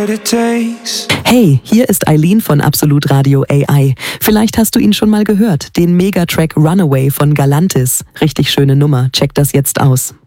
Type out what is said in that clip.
Hey, hier ist Eileen von Absolut Radio AI. Vielleicht hast du ihn schon mal gehört, den Megatrack Runaway von Galantis. Richtig schöne Nummer, check das jetzt aus.